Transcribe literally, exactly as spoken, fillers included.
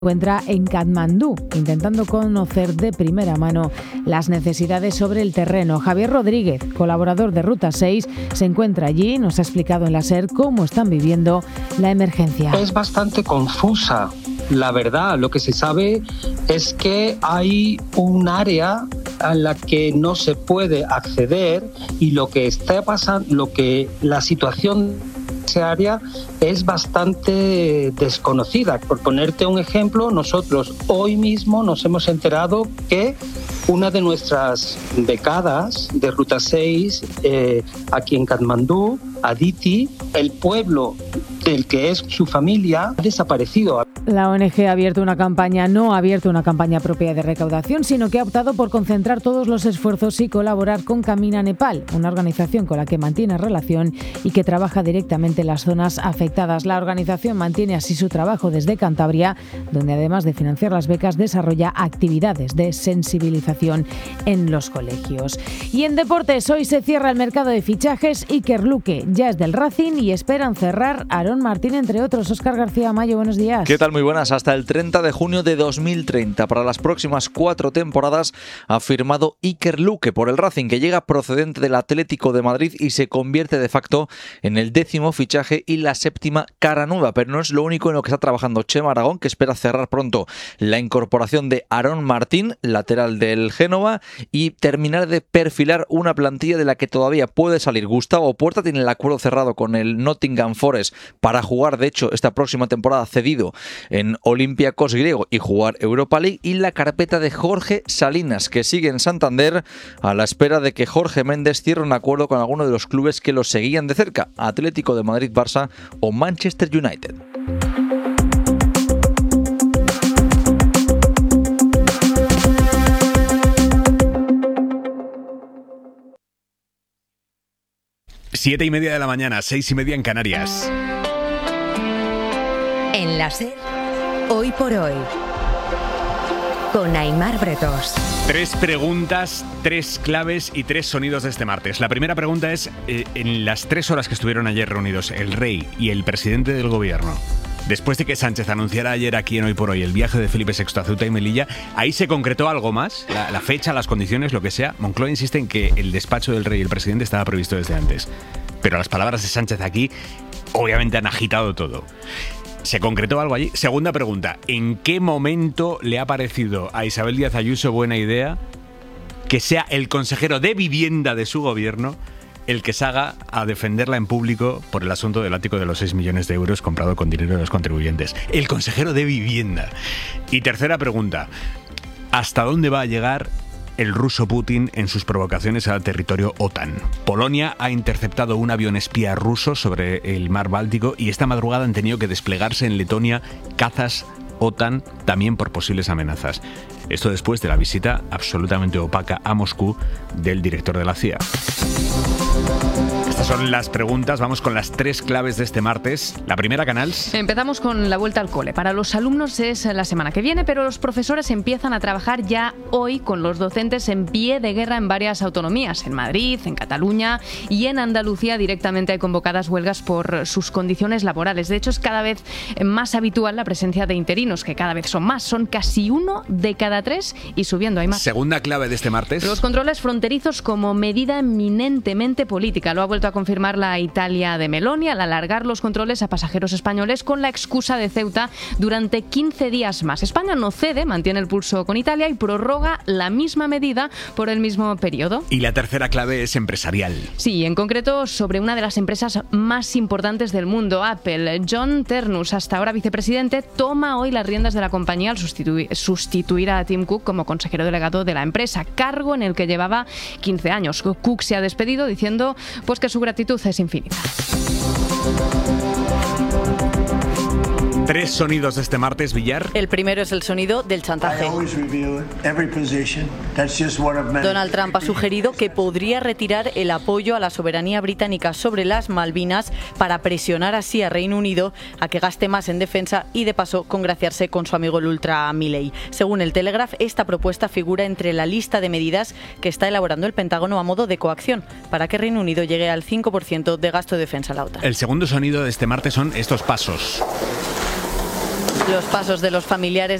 encuentra en Katmandú, intentando conocer de primera mano las necesidades sobre el terreno. Javier Rodríguez, colaborador de Ruta seis, se encuentra allí, nos ha explicado en la SER cómo están viviendo la emergencia. Es bastante confusa. La verdad, lo que se sabe es que hay un área a la que no se puede acceder y lo que está pasando, lo que la situación esa área es bastante desconocida. Por ponerte un ejemplo, nosotros hoy mismo nos hemos enterado que una de nuestras becadas de Ruta seis, eh, aquí en Katmandú, Aditi, el pueblo del que es su familia, ha desaparecido. La O N G ha abierto una campaña, no ha abierto una campaña propia de recaudación, sino que ha optado por concentrar todos los esfuerzos y colaborar con Camina Nepal, una organización con la que mantiene relación y que trabaja directamente en las zonas afectadas. La organización mantiene así su trabajo desde Cantabria, donde además de financiar las becas, desarrolla actividades de sensibilización en los colegios. Y en deportes, hoy se cierra el mercado de fichajes. Iker Luque ya es del Racing y esperan cerrar Aarón Martín, entre otros. Óscar García Mayo, buenos días. ¿Qué tal? Muy buenas. Hasta el treinta de junio de dos mil treinta. Para las próximas cuatro temporadas ha firmado Iker Luque por el Racing, que llega procedente del Atlético de Madrid y se convierte de facto en el décimo fichaje y la séptima cara nueva. Pero no es lo único en lo que está trabajando Chema Aragón, que espera cerrar pronto la incorporación de Aarón Martín, lateral del Génova, y terminar de perfilar una plantilla de la que todavía puede salir. Gustavo Puerta tiene el acuerdo cerrado con el Nottingham Forest para jugar, de hecho, esta próxima temporada cedido en Olympiacos griego y jugar Europa League, y la carpeta de Jorge Salinas, que sigue en Santander a la espera de que Jorge Méndez cierre un acuerdo con alguno de los clubes que lo seguían de cerca, Atlético de Madrid, Barça o Manchester United. Siete y media de la mañana, seis y media en Canarias. En la SER, hoy por hoy, con Aimar Bretos. Tres preguntas, tres claves y tres sonidos de este martes. La primera pregunta es, eh, en las tres horas que estuvieron ayer reunidos el rey y el presidente del gobierno, después de que Sánchez anunciara ayer aquí en Hoy por Hoy el viaje de Felipe sexto a Ceuta y Melilla, ¿ahí se concretó algo más? La, la fecha, las condiciones, lo que sea. Moncloa insiste en que el despacho del rey y el presidente estaba previsto desde antes. Pero las palabras de Sánchez aquí obviamente han agitado todo. ¿Se concretó algo allí? Segunda pregunta, ¿en qué momento le ha parecido a Isabel Díaz Ayuso buena idea que sea el consejero de vivienda de su gobierno el que salga a defenderla en público por el asunto del ático de los seis millones de euros comprado con dinero de los contribuyentes? El consejero de vivienda. Y tercera pregunta, ¿hasta dónde va a llegar el ruso Putin en sus provocaciones al territorio OTAN? Polonia ha interceptado un avión espía ruso sobre el mar Báltico y esta madrugada han tenido que desplegarse en Letonia cazas OTAN también por posibles amenazas. Esto después de la visita absolutamente opaca a Moscú del director de la C I A. Estas son las preguntas. Vamos con las tres claves de este martes. La primera, Canals. Empezamos con la vuelta al cole. Para los alumnos es la semana que viene, pero los profesores empiezan a trabajar ya hoy con los docentes en pie de guerra en varias autonomías. En Madrid, en Cataluña y en Andalucía directamente hay convocadas huelgas por sus condiciones laborales. De hecho, es cada vez más habitual la presencia de interinos, que cada vez son más. Son casi uno de cada tres y subiendo. Hay más. Segunda clave de este martes. Los controles fronterizos como medida eminentemente política. Lo ha vuelto a confirmar la Italia de Meloni al alargar los controles a pasajeros españoles con la excusa de Ceuta durante quince días más. España no cede, mantiene el pulso con Italia y prorroga la misma medida por el mismo periodo. Y la tercera clave es empresarial. Sí, en concreto sobre una de las empresas más importantes del mundo, Apple. John Ternus, hasta ahora vicepresidente, toma hoy las riendas de la compañía al sustituir, sustituir a Tim Cook como consejero delegado de la empresa, cargo en el que llevaba quince años. Cook se ha despedido diciendo pues que su gratitud es infinita. Tres sonidos de este martes, Villar. El primero es el sonido del chantaje. Donald Trump ha sugerido que podría retirar el apoyo a la soberanía británica sobre las Malvinas para presionar así a Reino Unido a que gaste más en defensa y de paso congraciarse con su amigo el ultra Milley. Según el Telegraph, esta propuesta figura entre la lista de medidas que está elaborando el Pentágono a modo de coacción para que Reino Unido llegue al cinco por ciento de gasto de defensa a la OTAN. El segundo sonido de este martes son estos pasos. Los pasos de los familiares